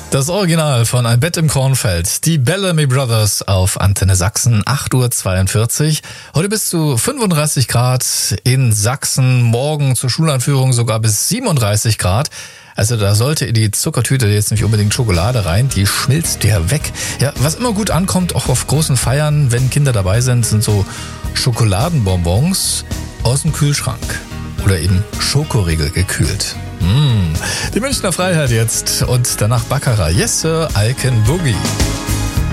Das Original von Ein Bett im Kornfeld. Die Bellamy Brothers auf Antenne Sachsen, 8:42 Uhr. Heute bis zu 35 Grad in Sachsen. Morgen zur Schuleinführung sogar bis 37 Grad. Also da sollte in die Zuckertüte jetzt nicht unbedingt Schokolade rein, die schmilzt ja weg. Ja, was immer gut ankommt, auch auf großen Feiern, wenn Kinder dabei sind, sind so Schokoladenbonbons aus dem Kühlschrank. Oder eben Schokoriegel gekühlt. Die Münchner Freiheit jetzt und danach Baccarat. Yes, Sir, I Can Boogie.